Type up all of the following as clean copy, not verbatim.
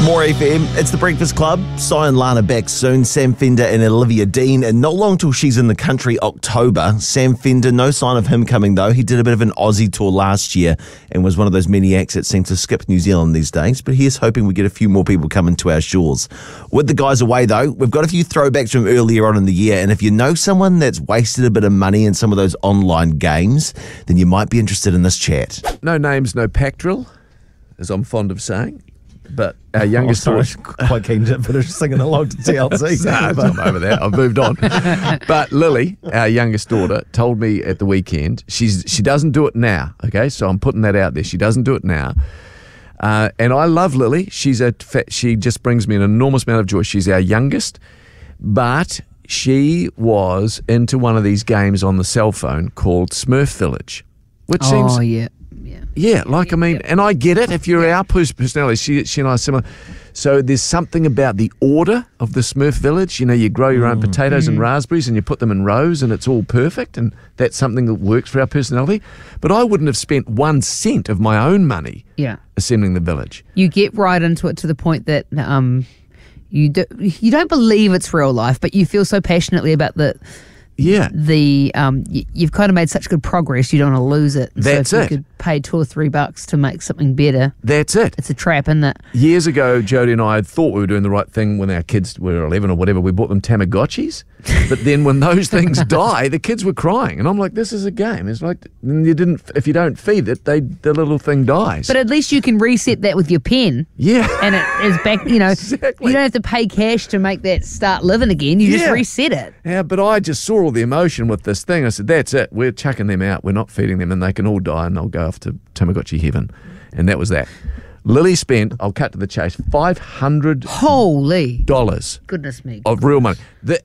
More FM, it's the Breakfast Club. Cy and Lana back soon. Sam Fender and Olivia Dean. And not long till she's in the country, October. Sam Fender, no sign of him coming though. He did a bit of an Aussie tour last year and was one of those many acts that seem to skip New Zealand these days. But here's hoping we get a few more people coming to our shores. With the guys away though, we've got a few throwbacks from earlier on in the year. And if you know someone that's wasted a bit of money in some of those online games, then you might be interested in this chat. No names, no pack drill, as I'm fond of saying. But our youngest daughter... quite keen to finish singing along to TLC. I'm over that. I've moved on. But Lily, our youngest daughter, told me at the weekend, she doesn't do it now, okay? So I'm putting that out there. She doesn't do it now. And I love Lily. She just brings me an enormous amount of joy. She's our youngest. But she was into one of these games on the cell phone called Smurf Village, which seems... Yeah, and I get it. If you're our personality, she and I are similar. So there's something about the order of the Smurf Village. You know, you grow your own potatoes and raspberries and you put them in rows and it's all perfect, and that's something that works for our personality. But I wouldn't have spent 1 cent of my own money assembling the village. You get right into it to the point that you don't believe it's real life, but you feel so passionately about you've kind of made such good progress, you don't want to lose it. That's so if it. You could pay $2 or $3 to make something better. That's it. It's a trap, isn't it? Years ago, Jodie and I had thought we were doing the right thing when our kids were 11 or whatever. We bought them Tamagotchis. But then when those things die, the kids were crying. And I'm like, this is a game. It's like, if you don't feed it, the little thing dies. But at least you can reset that with your pen. Yeah. And it is back, Exactly. You don't have to pay cash to make that start living again. You just reset it. Yeah, but I just saw all the emotion with this thing. I said, that's it. We're chucking them out. We're not feeding them, and they can all die, and they'll go off to Tamagotchi heaven. And that was that. Lily spent, I'll cut to the chase, $500. Holy. Goodness me. Of real money.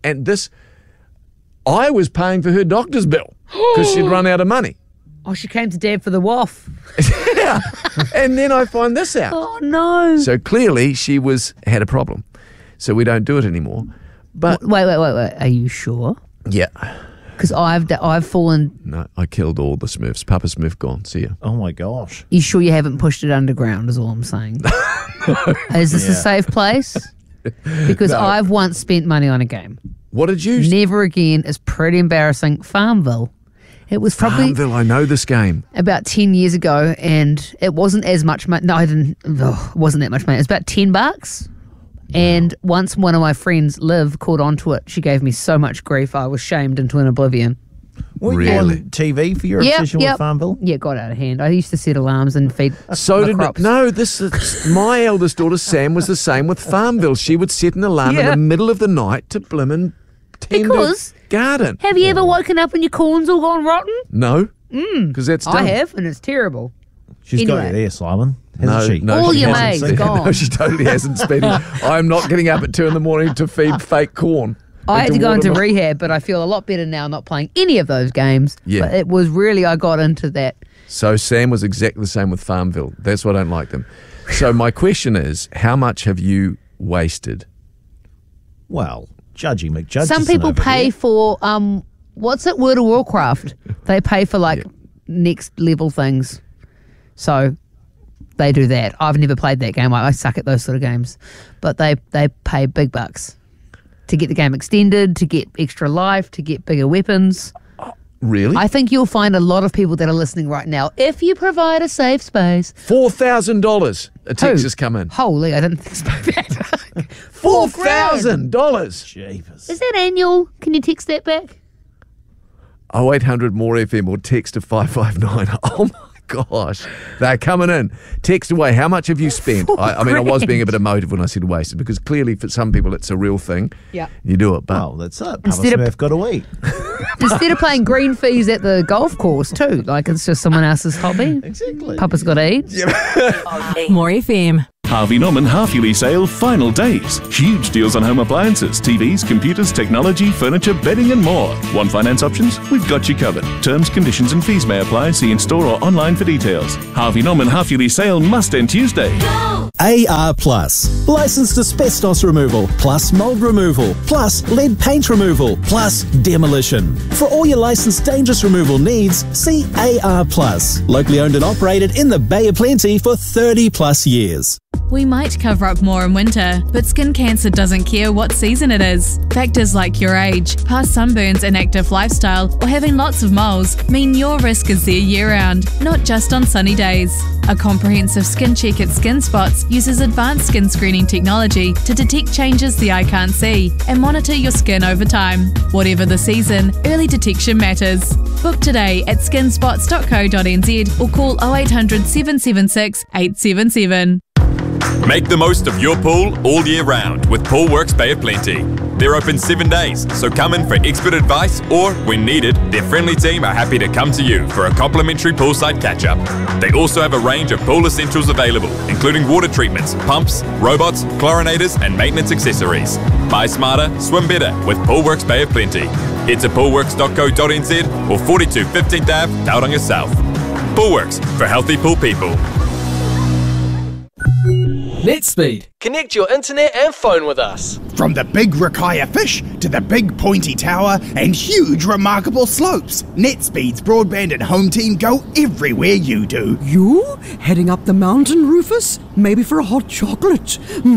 I was paying for her doctor's bill because she'd run out of money. Oh, she came to Dad for the waff. Yeah. And then I find this out. Oh, no. So clearly she had a problem. So we don't do it anymore. But Wait. Are you sure? Yeah. Because I've fallen... No, I killed all the Smurfs. Papa Smurf gone. See ya. Oh, my gosh. You sure you haven't pushed it underground is all I'm saying? Is this a safe place? Because I've once spent money on a game. What did you... Never again. It's pretty embarrassing. Farmville. It was probably... Farmville, I know this game. About 10 years ago, and it wasn't as much money. No, it wasn't that much money. It was about $10. And once one of my friends, Liv, caught onto it, she gave me so much grief, I was shamed into an oblivion. Were you on TV for your obsession with Farmville? Yeah, it got out of hand. I used to set alarms and feed crops. My eldest daughter, Sam, was the same with Farmville. She would set an alarm in the middle of the night to blimmin' tend because garden. Have you ever woken up and your corn's all gone rotten? No, because that's done. I have, and it's terrible. She's got you there, Simon. Hasn't she? No, all she your hasn't. maize gone. No, she totally hasn't, Speedy. I'm not getting up at 2 a.m. to feed fake corn. I had to go into rehab, but I feel a lot better now not playing any of those games. Yeah. But it was really, I got into that. So Sam was exactly the same with Farmville. That's why I don't like them. So my question is, how much have you wasted? Well, Judgy McJudge. Some people pay for, what's it, World of Warcraft? They pay for next level things. So they do that. I've never played that game. I suck at those sort of games. But they pay big bucks to get the game extended, to get extra life, to get bigger weapons. Really? I think you'll find a lot of people that are listening right now, if you provide a safe space. $4,000 a text has come in. Holy, I didn't expect that. $4,000. Jeepers. Is that annual? Can you text that back? 0800 more FM or text to 559. Oh my gosh, they're coming in. Text away. How much have you spent? I mean, I was being a bit emotive when I said wasted, because clearly for some people it's a real thing. Yeah, you do it. But well, that's it. Papa Smurf got to eat. Instead of playing green fees at the golf course too, like it's just someone else's hobby. Exactly. Papa's got to eat. More FM. Harvey Norman half-yearly sale final days. Huge deals on home appliances, TVs, computers, technology, furniture, bedding and more. Want finance options? We've got you covered. Terms, conditions and fees may apply. See in-store or online for details. Harvey Norman half-yearly sale must end Tuesday. AR Plus. Licensed asbestos removal, plus mould removal, plus lead paint removal, plus demolition. For all your licensed dangerous removal needs, see AR Plus. Locally owned and operated in the Bay of Plenty for 30 plus years. We might cover up more in winter, but skin cancer doesn't care what season it is. Factors like your age, past sunburns, and active lifestyle, or having lots of moles mean your risk is there year-round, not just on sunny days. A comprehensive skin check at Skin Spots uses advanced skin screening technology to detect changes the eye can't see and monitor your skin over time. Whatever the season, early detection matters. Book today at skinspots.co.nz or call 0800 776 877. Make the most of your pool all year round with Poolworks Bay of Plenty. They're open 7 days, so come in for expert advice or, when needed, their friendly team are happy to come to you for a complimentary poolside catch-up. They also have a range of pool essentials available, including water treatments, pumps, robots, chlorinators and maintenance accessories. Buy smarter, swim better with Poolworks Bay of Plenty. Head to poolworks.co.nz or 42 15th Ave, Tauranga South. Poolworks, for healthy pool people. NetSpeed. Connect your internet and phone with us. From the big Rakaya fish to the big pointy tower and huge remarkable slopes, NetSpeed's broadband and home team go everywhere you do. You? Heading up the mountain, Rufus? Maybe for a hot chocolate?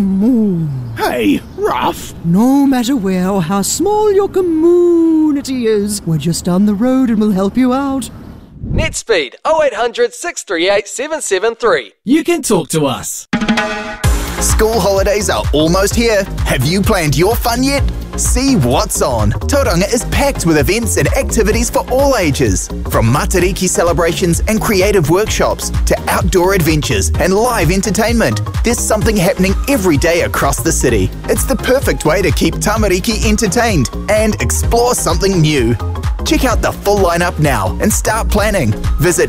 Hey, rough. No matter where or how small your community is, we're just down the road and we'll help you out. NetSpeed 0800 638 773. You can talk to us. School holidays are almost here. Have you planned your fun yet? See what's on. Tauranga is packed with events and activities for all ages. From Matariki celebrations and creative workshops to outdoor adventures and live entertainment, there's something happening every day across the city. It's the perfect way to keep tamariki entertained and explore something new. Check out the full lineup now and start planning. Visit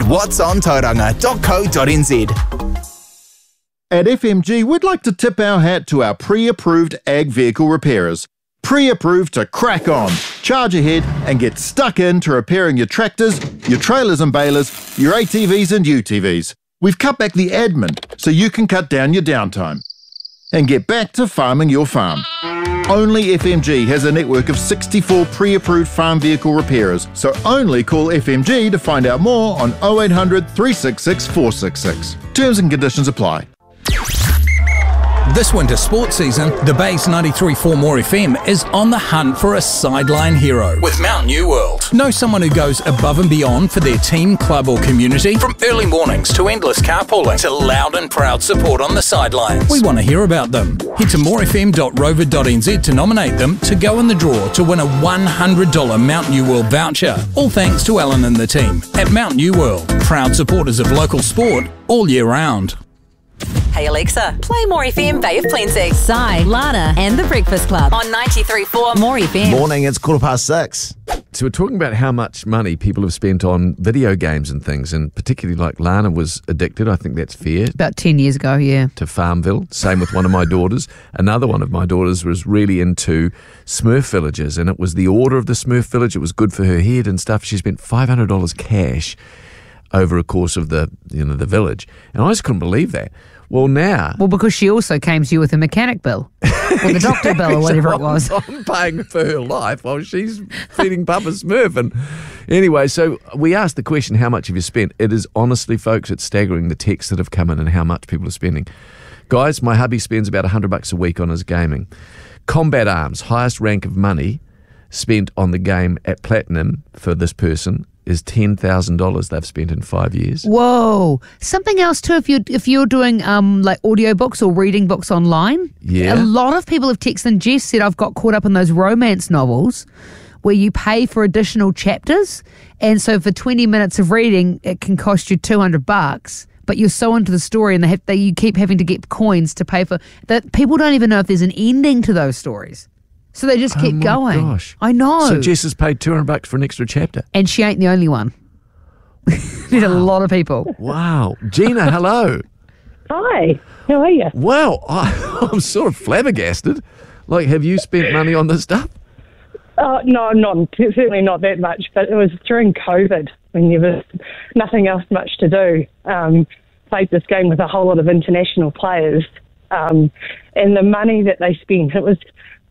whatsontauranga.co.nz. At FMG, we'd like to tip our hat to our pre-approved ag vehicle repairers. Pre-approved to crack on, charge ahead and get stuck into repairing your tractors, your trailers and balers, your ATVs and UTVs. We've cut back the admin so you can cut down your downtime and get back to farming your farm. Only FMG has a network of 64 pre-approved farm vehicle repairers, so only call FMG to find out more on 0800 366 466. Terms and conditions apply. This winter sports season, the Bay's 93.4 More FM is on the hunt for a sideline hero with Mount New World. Know someone who goes above and beyond for their team, club or community? From early mornings to endless carpooling to loud and proud support on the sidelines. We want to hear about them. Head to morefm.rover.nz to nominate them to go in the draw to win a $100 Mount New World voucher. All thanks to Alan and the team at Mount New World, proud supporters of local sport all year round. Hey Alexa, play More FM Bay of Plenty. Sai, Lana and The Breakfast Club on 93.4 More FM. Morning, it's 6:15. So we're talking about how much money people have spent on video games and things, and particularly like Lana was addicted, I think that's fair. About 10 years ago, yeah. To Farmville. Same with one of my daughters. Another one of my daughters was really into Smurf villages, and it was the order of the Smurf village. It was good for her head and stuff. She spent $500 cash over a course of the village. And I just couldn't believe that. Well, now... Well, because she also came to you with a mechanic bill. Or the doctor bill or whatever it was. I'm paying for her life while she's feeding Papa Smurf. And anyway, so we asked the question, how much have you spent? It is honestly, folks, it's staggering the texts that have come in and how much people are spending. Guys, my hubby spends about $100 a week on his gaming. Combat Arms, highest rank of money spent on the game at Platinum for this person is $10,000 they've spent in 5 years. Whoa. Something else too, if you're doing like audiobooks or reading books online. Yeah. A lot of people have texted, and Jess said, I've got caught up in those romance novels where you pay for additional chapters, and so for 20 minutes of reading it can cost you $200, but you're so into the story and you keep having to get coins to pay for that. People don't even know if there's an ending to those stories. So they just keep going. Gosh. I know. So Jess has paid $200 for an extra chapter. And she ain't the only one. There's a lot of people. Wow. Gina, hello. Hi. How are you? Wow. I'm sort of flabbergasted. Like, have you spent money on this stuff? No, certainly not that much, but it was during COVID when there was nothing else much to do. Played this game with a whole lot of international players, and the money that they spent, it was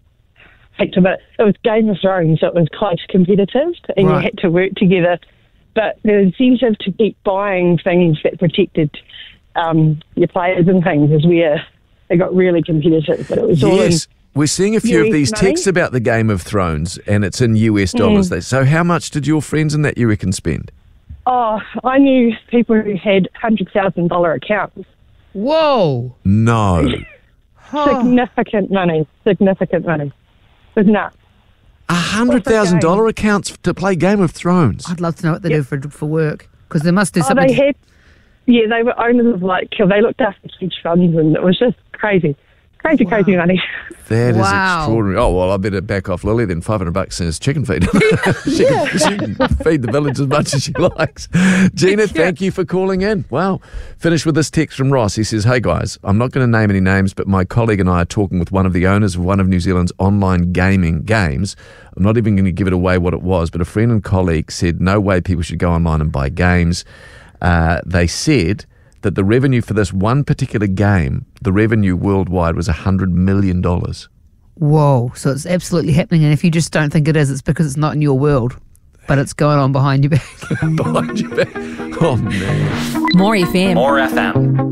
Game of Thrones, so it was quite competitive, and you had to work together. But the incentive to keep buying things that protected your players and things is where it got really competitive, but it was all in we're seeing a few US of these money. texts about the Game of Thrones, and it's in US dollars. So how much did your friends in that you reckon spend? Oh, I knew people who had $100,000 accounts. Whoa. No. Significant money. It was nuts. $100,000 accounts to play Game of Thrones. I'd love to know what they do for work, because they must do Oh, something. they were owners of they looked after huge funds, and it was just crazy. Crazy money. That is extraordinary. Oh, well, I better back off Lily then. $500 is chicken feed. she can feed the village as much as she likes. Gina, thank you for calling in. Wow. Finish with this text from Ross. He says, hey guys, I'm not going to name any names, but my colleague and I are talking with one of the owners of one of New Zealand's online gaming games. I'm not even going to give it away what it was, but a friend and colleague said no way people should go online and buy games. They said that the revenue for this one particular game, the revenue worldwide was $100 million. Whoa. So it's absolutely happening. And if you just don't think it is, it's because it's not in your world. But it's going on behind your back. Behind your back. Oh, man. More FM. More FM.